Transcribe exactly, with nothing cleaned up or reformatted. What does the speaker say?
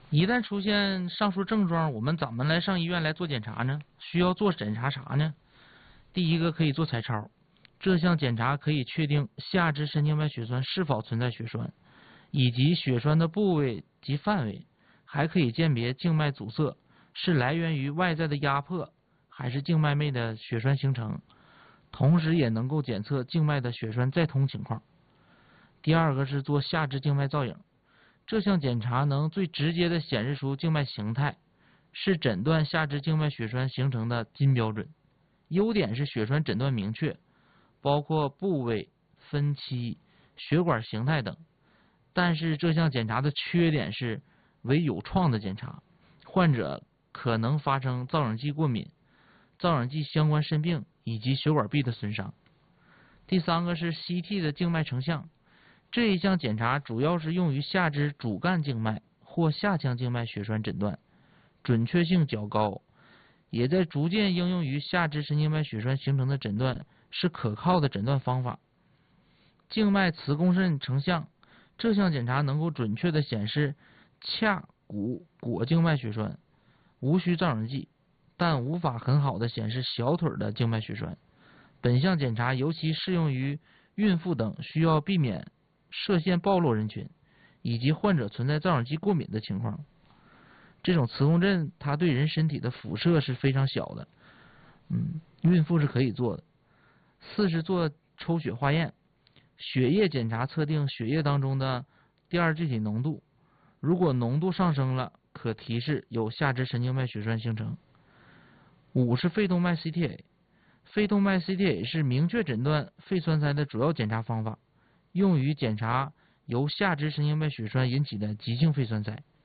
一旦出现上述症状，我们怎么来上医院来做检查呢？需要做检查啥呢？第一个可以做彩超，这项检查可以确定下肢神经脉血栓是否存在血栓，以及血栓的部位及范围，还可以鉴别静脉阻塞是来源于外在的压迫，还是静脉内的血栓形成，同时也能够检测静脉的血栓再通情况。第二个是做下肢静脉造影，这项检查能最直接的显示出静脉形态，是诊断下肢静脉血栓形成的金标准。优点是血栓诊断明确，包括部位、分期、血管形态等。但是这项检查的缺点是为有创的检查，患者可能发生造影剂过敏、造影剂相关肾病以及血管壁的损伤。第三个是 C T 的静脉成像，这一项检查主要是用于下肢主干静脉或下腔静脉血栓诊断，准确性较高，也在逐渐应用于下肢神经脉血栓形成的诊断，是可靠的诊断方法。静脉磁共振成像，这项检查能够准确地显示髂骨腘静脉血栓，无需造影剂，但无法很好地显示小腿的静脉血栓。本项检查尤其适用于孕妇等需要避免射线暴露人群，以及患者存在造影剂过敏的情况。这种磁共振它对人身体的辐射是非常小的，嗯，孕妇是可以做的。四是做抽血化验，血液检查测定血液当中的第二聚体浓度，如果浓度上升了，可提示有下肢神经脉血栓形成。五是肺动脉 C T A， 肺动脉 C T A 是明确诊断肺栓塞的主要检查方法，用于检查由下肢神经脉血栓引起的急性肺栓塞。